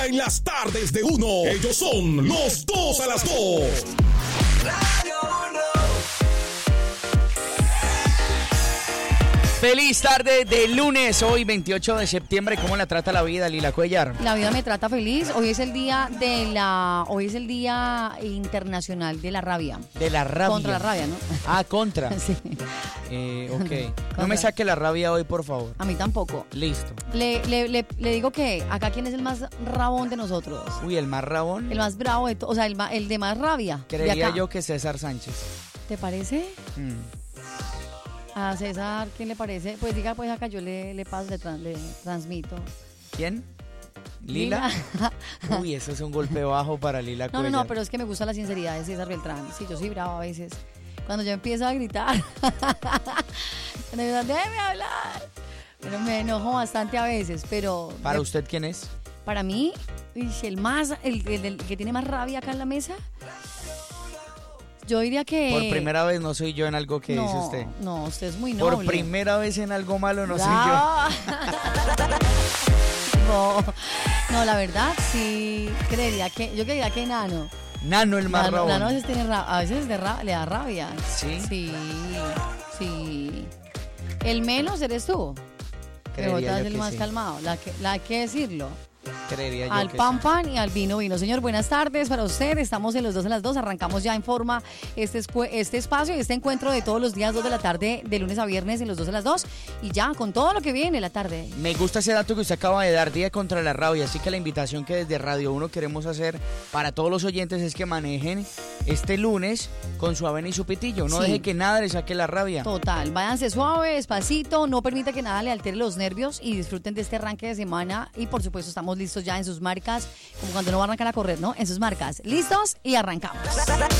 En las tardes de uno, ellos son los dos a las dos. Radio 1. Feliz tarde de lunes, hoy 28 de septiembre. ¿Cómo la trata la vida, Lila Cuellar? La vida me trata feliz. Hoy es el día internacional de la rabia. De la rabia. Contra la rabia, ¿no? Ah, contra. Sí. Ok. No me saque la rabia hoy, por favor. A mí tampoco. Listo. Le digo que acá quién es el más rabón de nosotros. Uy, el más rabón. El más bravo de todos, o sea, el de más rabia. Creería yo que César Sánchez. ¿Te parece? A César, ¿quién le parece? Pues diga, pues acá yo le paso, le transmito. ¿Quién? ¿Lila? Uy, eso es un golpe bajo para Lila Cuellar. No, pero es que me gusta la sinceridad de César Beltrán. Sí, yo soy bravo a veces. Cuando yo empiezo a gritar, cuando me dicen, déjeme hablar. Pero me enojo bastante a veces, pero... ¿Para usted quién es? Para mí, el que tiene más rabia acá en la mesa... Yo diría que... Por primera vez no soy yo en algo que dice usted. No, usted es muy noble. Por primera vez en algo malo no soy yo. No, la verdad sí creería que Nano. Nano el más rabón. Nano a veces le da rabia. ¿Sí? Sí. El menos eres tú. Pero Creería es yo el que más sí. calmado. Hay que decirlo. Creería yo Al que pan sí. pan y al vino vino. Señor, buenas tardes para usted. Estamos en los 2 a las 2. Arrancamos ya en forma este espacio y este encuentro de todos los días 2 de la tarde, de lunes a viernes en los 2 a las 2. Y ya, con todo lo que viene la tarde. Me gusta ese dato que usted acaba de dar, Día contra la Rabia. Así que la invitación que desde Radio 1 queremos hacer para todos los oyentes es que manejen este lunes con su avena y su pitillo. No Sí. deje que nada le saque la rabia. Total, váyanse suave, despacito, no permita que nada le altere los nervios y disfruten de este arranque de semana. Y por supuesto estamos listos ya en sus marcas, como cuando no van a arrancar a correr, ¿no? En sus marcas. ¿Listos? Y arrancamos.